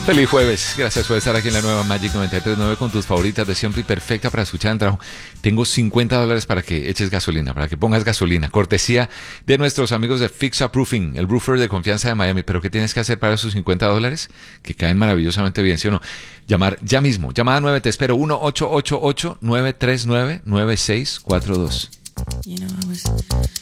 Feliz jueves, gracias por estar aquí en la nueva Magic 93.9 con tus favoritas de siempre y perfecta para escuchar en trabajo. Tengo $50 para que eches gasolina, para que pongas gasolina, cortesía de nuestros amigos de Fix Up Roofing, el roofer de confianza de Miami. Pero ¿qué tienes que hacer para esos $50? Que caen maravillosamente bien, ¿sí o no? Llamar ya mismo, llamada 9, te espero, 1-888-939-9642.